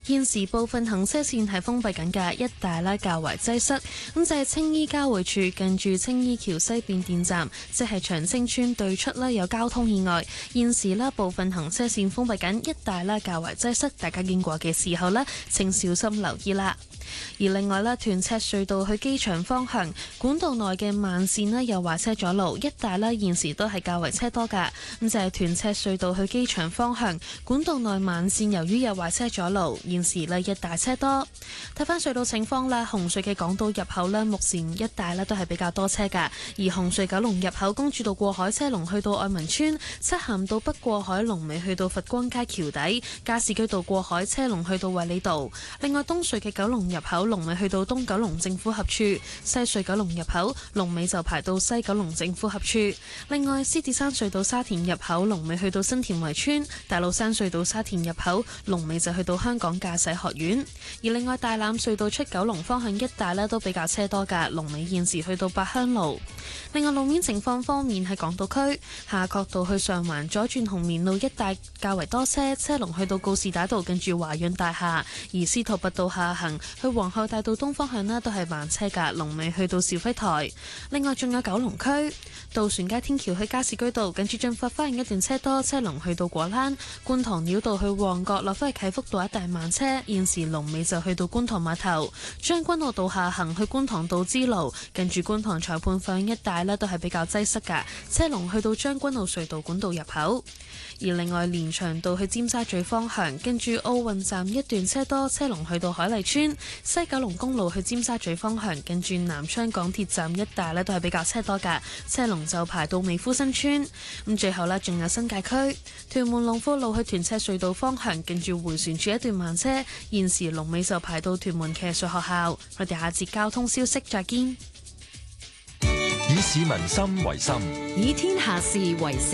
現時部分行車線係封閉緊嘅，一帶咧較為擠塞。咁就係青衣交匯處近住青衣橋西變電站，即係長青村對出咧有交通意外。現時咧部分行車線封閉緊，一帶咧較為擠塞，大家經過嘅時候咧請小心留意啦。而另外咧，屯赤隧道去機場方向管道內嘅慢線咧有壞車阻路，一帶咧現時都係較為車多㗎。咁就係屯赤隧道去機場方向管道內慢線，由於有壞車阻路，現時咧一大車多。睇返隧道情況啦，紅隧嘅港島入口咧，目前一帶咧都係比較多車㗎。而紅隧九龍入口公主道過海車龍去到愛民村，漆咸道北過海龍尾去到佛光街橋底，加士居道過海車龍去到衛理道。另外東隧嘅九龍入口龍尾去到東九龍政府合署，西隧九龍入口龍尾就排到西九龍政府合署。另外獅子山隧道沙田入口龍尾去到新田圍村，大老山隧道沙田入口龍尾就去到香港駕駛學院。而另外大欖隧道出九龍方向一帶咧都比較車多㗎，龍尾現時去到八鄉路。另外路面情況方面，喺港島區夏慤道去上環左轉紅棉路一帶較為多車，車龍去到告士打道近住華潤大廈。而司徒拔道下行去皇后大道東方向呢都係慢車㗎，龍尾去到肇輝台。另外仲有九龍區渡船街天橋去加士居道近住進發花園一段車多，車龍去到果欄。觀塘繞道去旺角落返去啟福道一帶慢車，現時龍尾就去到觀塘碼頭。將軍澳道下行去觀塘道支路近住觀塘裁判法院一帶呢都係比較擠塞㗎，車龍去到將軍澳隧道管道入口。而另外連翔道去尖沙咀方向跟住奧運站一段車多，車龍去到海麗村。西九龍公路去尖沙咀方向跟住南昌港鐵站一帶呢都係比較車多㗎，車龍就排到美孚新村。咁最後呢，仲有新界區屯門龍富路去屯赤隧道方向跟住迴旋處一段慢車，現時龍尾就排到屯門騎術學校。我哋下節交通消息再見。 以市民心為心， 以天下事為事。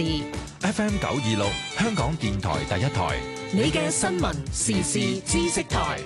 FM 926香港電台第一台， 你嘅新聞時事知識台。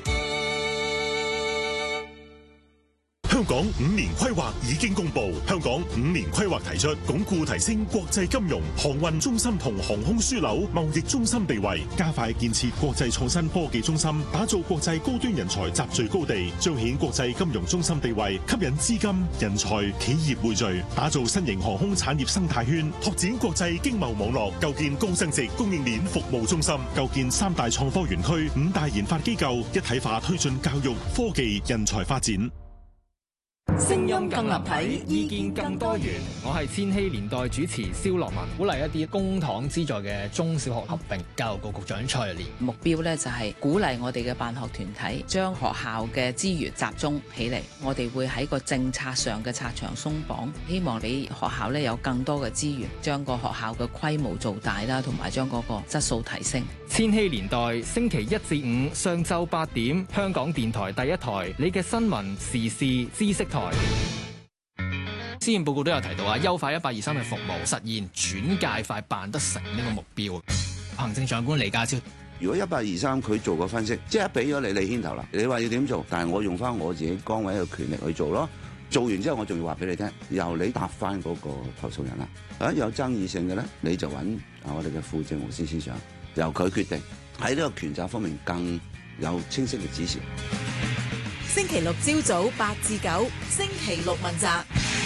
香港5年規劃已經公布，香港5年規劃提出鞏固提升國際金融、航運中心同航空樞紐貿易中心地位，加快建設國際創新科技中心，打造國際高端人才集聚高地，彰顯國際金融中心地位，吸引資金、人才、企業匯聚，打造新型航空產業生態圈，拓展國際經貿網絡，構建高增值供應鏈服務中心，構建3大創科園區、5大研發機構，一體化推進教育、科技、人才發展。 聲音更立體， 意見更多元。我係千禧年代主持蕭樂文，鼓勵一啲公帑資助嘅中小學合併。教育局局長蔡若蓮， 目標呢就係鼓勵我哋嘅辦學團體將學校嘅資源集中起嚟。我哋會喺個政策上嘅拆牆鬆綁，希望俾學校呢有更多嘅資源，將個學校嘅規模做大啦，同埋將嗰個質素提升。 千禧年代星期1至5上晝8點，香港電台第一台，你嘅新聞時事知識台。施政報告都有提到優化1823嘅服務，實現轉介快辦得成呢個目標。行政長官李家超， 如果1823佢做個分析，即係俾咗你牽頭啦，你話要點做，但係我用翻我自己崗位嘅權力去做咯。做完之後，我仲要話俾你聽，由你答翻嗰個投訴人啦。有爭議性嘅咧，你就揾我哋嘅副政務司司長，由佢決定。喺呢個權責方面更有清晰嘅指示。 星期六朝早8至9，星期六問責。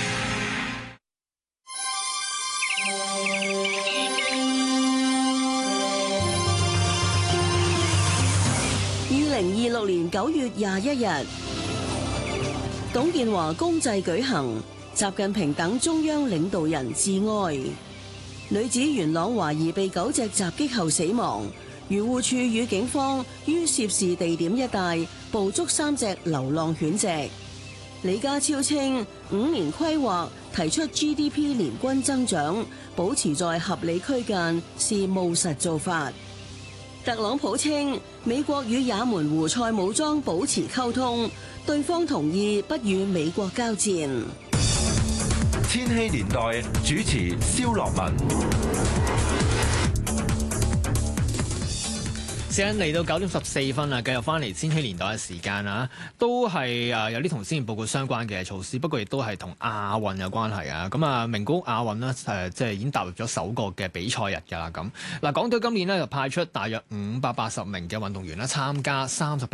2026年9月21日，董建華公祭舉行，習近平等中央領導人致哀。女子元朗懷疑被狗隻襲擊後死亡。漁護署與警方於涉事地點一帶捕捉3隻流浪犬隻。李家超稱5年規劃提出 GDP 年均增長保持在合理區間是務實做法。特朗普稱美國與也門胡塞武裝保持溝通，對方同意不與美國交戰。 千禧年代主持蕭樂文。 時間嚟到9:14啦，繼續翻嚟千禧年代嘅時間啊，都係有啲同施政報告相關嘅措施，不過亦都係同亞運有關係啊。咁啊，名古屋亞運呢，即係已經踏入咗首個嘅比賽日㗎啦。咁嗱，港隊今年呢，就派出大約580名嘅運動員啦參加38